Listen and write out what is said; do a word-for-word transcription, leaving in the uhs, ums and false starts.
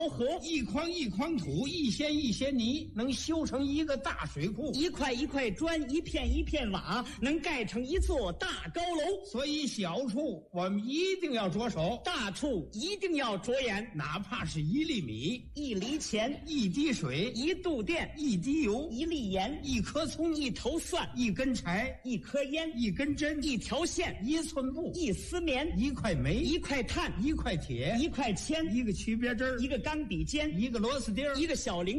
河， 一筐一筐土，一掀一掀泥，能修成一个大水库； 一块一块砖，一片一片瓦，能盖成一座大高楼。 所以小处我们一定要着手， 大处一定要着眼， 哪怕是一粒米、 一厘钱、 一滴水、 一度电、 一滴油、 一粒盐、 一颗葱、 一头蒜、 一根柴、 一颗烟、 一根针、 一条线、 一寸布、 一丝棉、 一块煤、 一块炭、 一块铁、 一块铅、 一个曲别针、 一个钢笔尖、 一个螺丝钉、 一个小铃